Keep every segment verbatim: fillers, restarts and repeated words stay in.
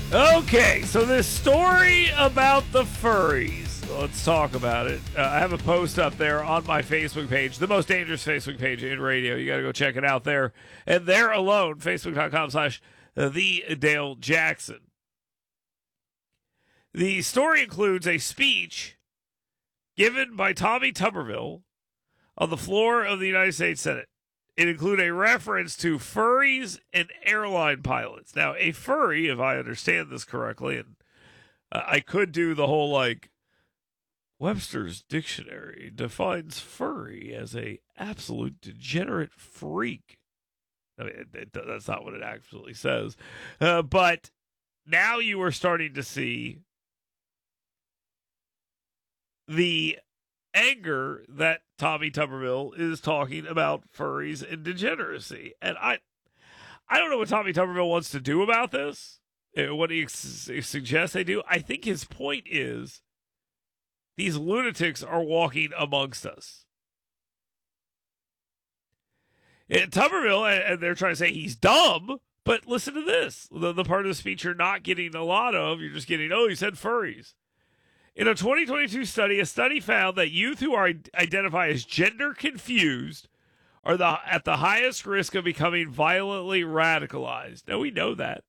Okay, so this story about the furries. Let's talk about it. Uh, I have a post up there on my Facebook page, the most dangerous Facebook page in radio. You got to go check it out there. And there alone, facebook.com slash the Dale Jackson. The story includes a speech given by Tommy Tuberville on the floor of the United States Senate. It included a reference to furries and airline pilots. Now, a furry, if I understand this correctly, and uh, I could do the whole, like, Webster's Dictionary defines furry as a absolute degenerate freak. I mean, it, it, that's not what it actually says. Uh, but now you are starting to see the anger that Tommy Tuberville is talking about furries and degeneracy. And I I don't know what Tommy Tuberville wants to do about this, what he ex- suggests they do. I think his point is these lunatics are walking amongst us. And Tuberville, and they're trying to say he's dumb, but listen to this. The, the part of the speech you're not getting a lot of, you're just getting, oh, he said furries. In a twenty twenty-two study, a study found that youth who are identify as gender confused are the, at the highest risk of becoming violently radicalized. Now, we know that.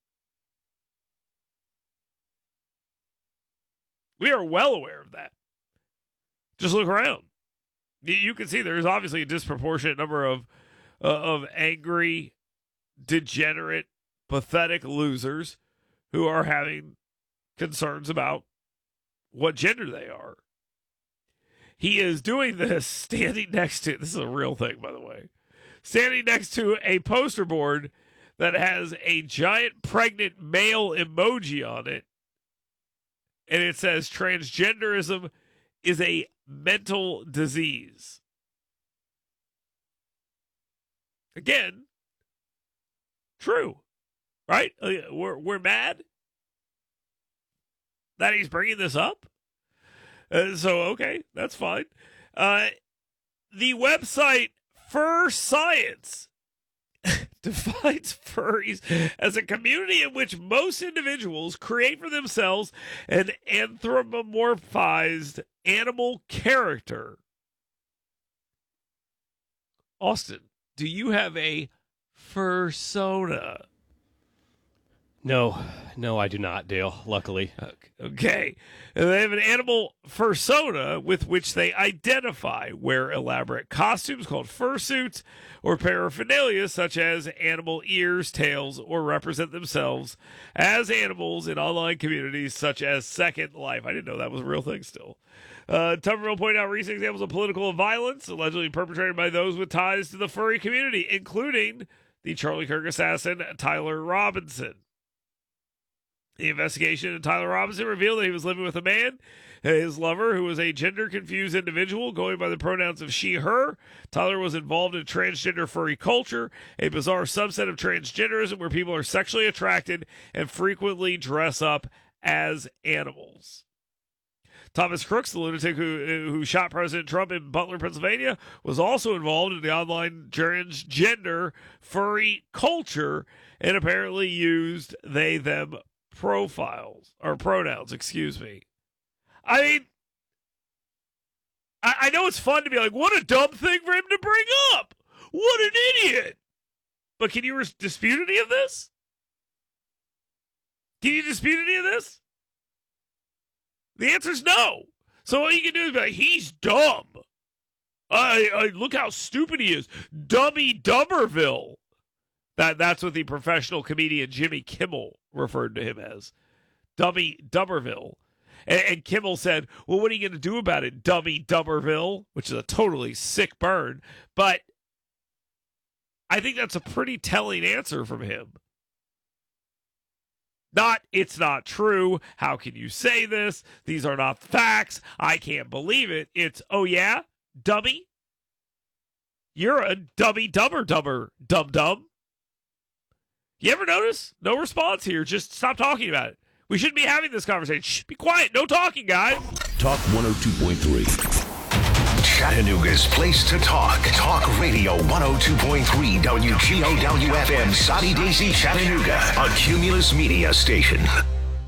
We are well aware of that. Just look around. You can see there's obviously a disproportionate number of uh, of angry, degenerate, pathetic losers who are having concerns about what gender they are. He is doing this standing next to, this is a real thing, by the way, standing next to a poster board that has a giant pregnant male emoji on it. And it says transgenderism is a mental disease. Again, true, right? We're, we're mad that he's bringing this up. Uh, so, okay, that's fine. Uh, the website Fur Science defines furries as a community in which most individuals create for themselves an anthropomorphized animal character. Austin, do you have a fursona? No, no, I do not, Dale, luckily. Okay. They have an animal fursona with which they identify, wear elaborate costumes called fursuits, or paraphernalia such as animal ears, tails, or represent themselves as animals in online communities such as Second Life. I didn't know that was a real thing still. Uh, Tuberville pointed out recent examples of political violence allegedly perpetrated by those with ties to the furry community, including the Charlie Kirk assassin Tyler Robinson. The investigation into Tyler Robinson revealed that he was living with a man, his lover, who was a gender-confused individual going by the pronouns of she, her. Tyler was involved in transgender furry culture, a bizarre subset of transgenderism where people are sexually attracted and frequently dress up as animals. Thomas Crooks, the lunatic who, who shot President Trump in Butler, Pennsylvania, was also involved in the online transgender furry culture and apparently used they, them profiles or pronouns, excuse me. I mean, I, I know it's fun to be like, what a dumb thing for him to bring up. What an idiot. But can you res- dispute any of this? Can you dispute any of this? The answer is no. So all you can do is be like, he's dumb. I, I look how stupid he is. Dummy Dumberville. That that's what the professional comedian Jimmy Kimmel referred to him as. Dummy Dumberville. And, and Kimmel said, well, what are you going to do about it, Dummy Dumberville? Which is a totally sick burn. But I think that's a pretty telling answer from him. Not, it's not true. How can you say this? These are not facts. I can't believe it. It's, oh yeah, dummy? You're a dummy dumber dumber dum dum. You ever notice? No response here. Just stop talking about it. We shouldn't be having this conversation. Shh, be quiet. No talking, guys. Talk one oh two point three. Chattanooga's place to talk. Talk Radio one oh two point three W G O W F M, Soddy Daisy, Chattanooga, a Cumulus Media station.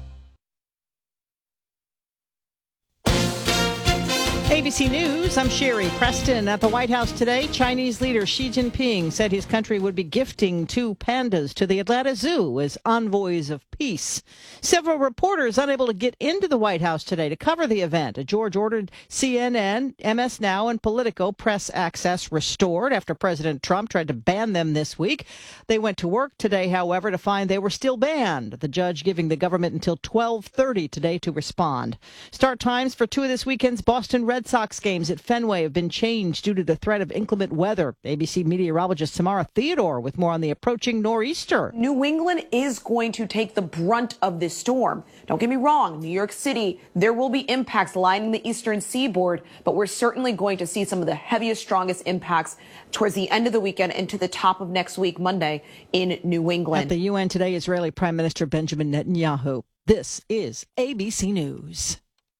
C News, I'm Sherry Preston. At the White House today, Chinese leader Xi Jinping said his country would be gifting two pandas to the Atlanta Zoo as envoys of peace. Several reporters unable to get into the White House today to cover the event. A George ordered C N N, M S Now, and Politico press access restored after President Trump tried to ban them this week. They went to work today, however, to find they were still banned. The judge giving the government until twelve thirty today to respond. Start times for two of this weekend's Boston Red Sox games at Fenway have been changed due to the threat of inclement weather. A B C meteorologist Samara Theodore with more on the approaching nor'easter. New England is going to take the brunt of this storm. Don't get me wrong, New York City, there will be impacts lining the eastern seaboard, but we're certainly going to see some of the heaviest, strongest impacts towards the end of the weekend into the top of next week, Monday, in New England. At the U N today, Israeli Prime Minister Benjamin Netanyahu. This is A B C News.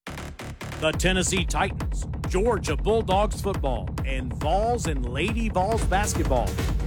The Tennessee Titans, Georgia Bulldogs football, and Vols and Lady Vols basketball.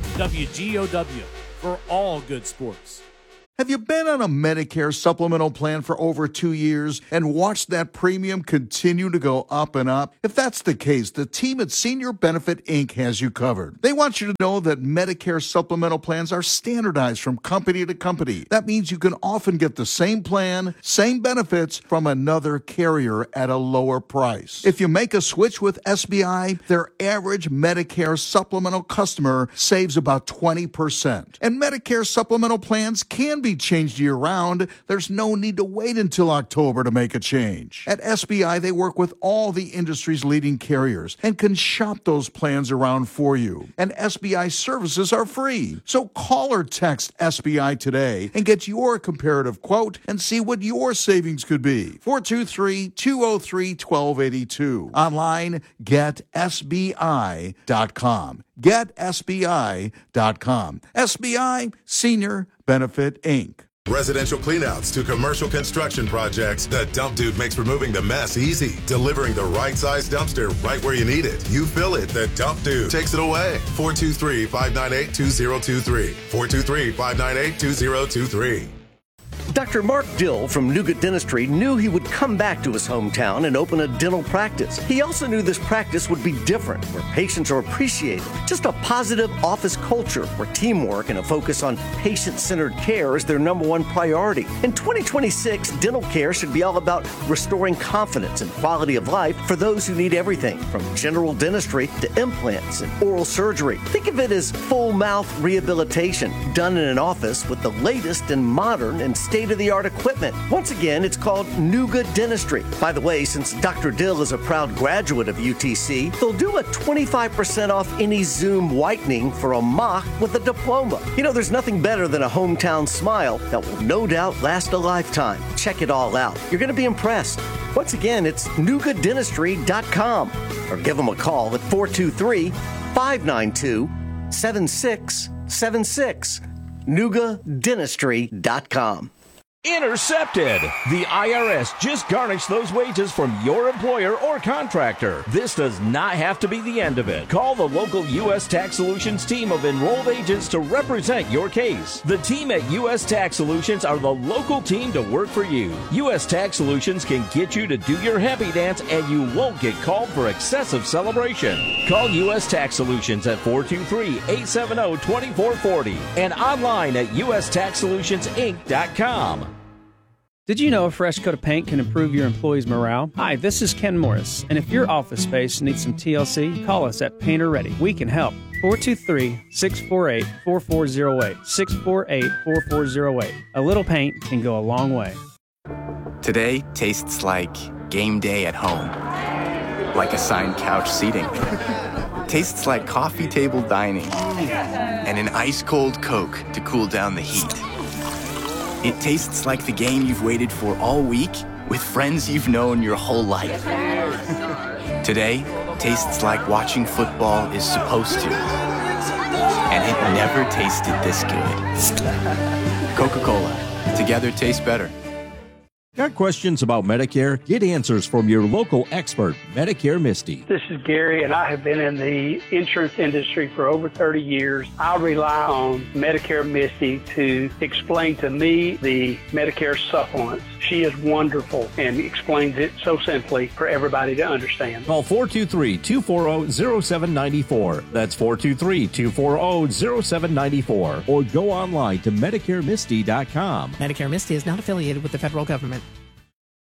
W G O W for all good sports. Have you been on a Medicare supplemental plan for over two years and watched that premium continue to go up and up? If that's the case, the team at Senior Benefit Incorporated has you covered. They want you to know that Medicare supplemental plans are standardized from company to company. That means you can often get the same plan, same benefits from another carrier at a lower price. If you make a switch with S B I, their average Medicare supplemental customer saves about twenty percent. And Medicare supplemental plans can be be changed year-round. There's no need to wait until October to make a change. At S B I, they work with all the industry's leading carriers and can shop those plans around for you. And S B I services are free. So call or text S B I today and get your comparative quote and see what your savings could be. four two three, two oh three, one two eight two. Online, get S B I dot com. get S B I dot com. S B I, Senior Benefit Incorporated. Residential cleanouts to commercial construction projects, the Dump Dude makes removing the mess easy, delivering the right size dumpster right where you need it. You fill it, the Dump Dude takes it away. four two three, five nine eight, two oh two three. four two three, five nine eight, two oh two three. Doctor Mark Dill from Nougat Dentistry knew he would come back to his hometown and open a dental practice. He also knew this practice would be different, where patients are appreciated. Just a positive office culture where teamwork and a focus on patient-centered care is their number one priority. In twenty twenty-six, dental care should be all about restoring confidence and quality of life for those who need everything, from general dentistry to implants and oral surgery. Think of it as full mouth rehabilitation done in an office with the latest and modern and state-of-the-art equipment. Once again, it's called Nougat Dentistry. By the way, since Doctor Dill is a proud graduate of U T C, they'll do a twenty-five percent off any Zoom whitening for a mock with a diploma. You know, there's nothing better than a hometown smile that will no doubt last a lifetime. Check it all out. You're going to be impressed. Once again, it's nougat dentistry dot com or give them a call at four two three, five nine two, seven six seven six. nougat dentistry dot com. Intercepted. The I R S just garnished those wages from your employer or contractor. This does not have to be the end of it. Call the local U S Tax Solutions team of enrolled agents to represent your case. The team at U S Tax Solutions are the local team to work for you. U S Tax Solutions can get you to do your happy dance and you won't get called for excessive celebration. Call U S Tax Solutions at four two three, eight seven zero, two four four zero and online at U S tax solutions inc dot com. Did you know a fresh coat of paint can improve your employees' morale? Hi, this is Ken Morris, and if your office space needs some T L C, call us at Painter Ready. We can help. four two three, six four eight, four four zero eight. six four eight, four four zero eight. A little paint can go a long way. Today tastes like game day at home. Like assigned couch seating. Tastes like coffee table dining. And an ice-cold Coke to cool down the heat. It tastes like the game you've waited for all week with friends you've known your whole life. Today tastes like watching football is supposed to. And it never tasted this good. Coca-Cola. Together tastes better. Got questions about Medicare? Get answers from your local expert, Medicare Misty. This is Gary, and I have been in the insurance industry for over thirty years. I rely on Medicare Misty to explain to me the Medicare supplements. She is wonderful and explains it so simply for everybody to understand. Call four two three, two four zero, zero seven nine four. That's four two three, two four zero, zero seven nine four. Or go online to Medicare Misty dot com. Medicare Misty is not affiliated with the federal government.